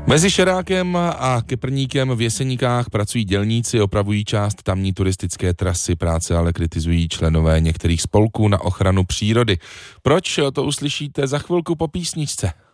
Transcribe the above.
Mezi Šerákem a Keprníkem v Jeseníkách pracují dělníci, opravují část tamní turistické trasy. Práce ale kritizují členové některých spolků na ochranu přírody. Proč? To uslyšíte za chvilku po písničce.